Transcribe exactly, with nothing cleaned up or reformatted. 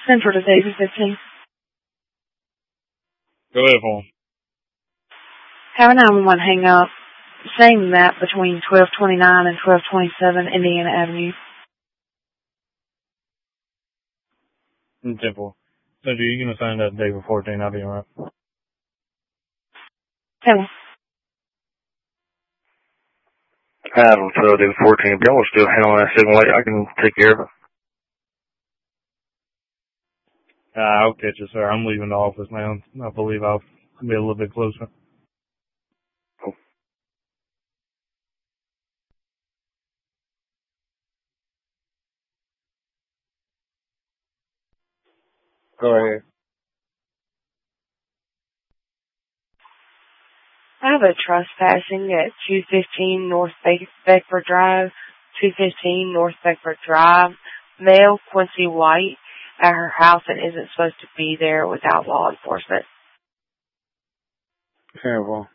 Central to David fifteen. Go ahead, phone. Have a nine one one hang up. Same map between twelve twenty-nine and twelve twenty-seven Indiana Avenue. Simple. So do you can assign that day for fourteen, I'll be alright. Hello. I don't tell day fourteen. If y'all are still handling that seven late, I can take care of it. Uh, I'll catch you, sir. I'm leaving the office now. I believe I'll be a little bit closer. Cool. Go ahead. I have a trespassing at two fifteen North Be- Beckford Drive, two fifteen North Beckford Drive, male Quincy White at her house and isn't supposed to be there without law enforcement. Terrible.